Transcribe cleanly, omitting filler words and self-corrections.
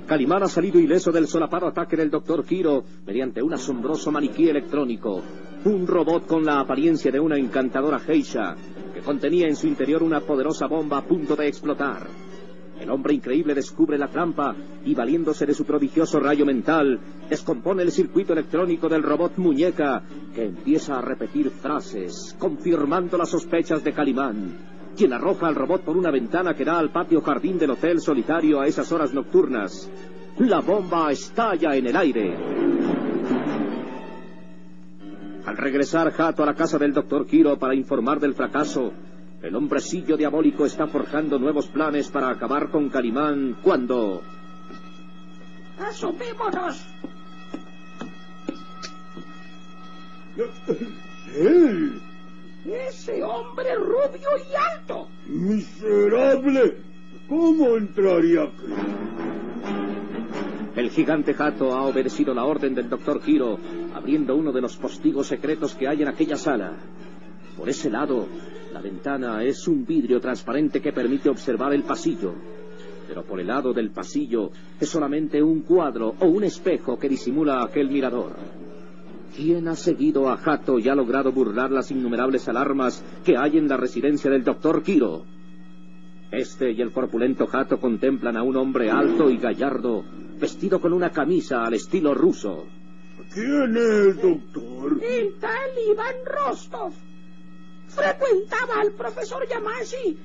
Calimán ha salido ileso del solapado ataque del Dr. Quiro mediante un asombroso maniquí electrónico. Un robot con la apariencia de una encantadora geisha que contenía en su interior una poderosa bomba a punto de explotar. El hombre increíble descubre la trampa y, valiéndose de su prodigioso rayo mental, descompone el circuito electrónico del robot muñeca, que empieza a repetir frases, confirmando las sospechas de Calimán, quien arroja al robot por una ventana que da al patio jardín del hotel solitario a esas horas nocturnas. La bomba estalla en el aire. Al regresar Hato a la casa del Dr. Quiro para informar del fracaso, el hombrecillo diabólico está forjando nuevos planes para acabar con Calimán cuando... ¡Asomémonos! ¡Él! ¡Ese hombre rubio y alto! ¡Miserable! ¿Cómo entraría aquí? El gigante Hato ha obedecido la orden del Dr. Quiro, abriendo uno de los postigos secretos que hay en aquella sala. Por ese lado, la ventana es un vidrio transparente que permite observar el pasillo. Pero por el lado del pasillo es solamente un cuadro o un espejo que disimula aquel mirador. ¿Quién ha seguido a Hato y ha logrado burlar las innumerables alarmas que hay en la residencia del Dr. Quiro? Este y el corpulento Hato contemplan a un hombre alto y gallardo, vestido con una camisa al estilo ruso. ¿Quién es, doctor? El tal Iván Rostov. Frecuentaba al profesor Yamashi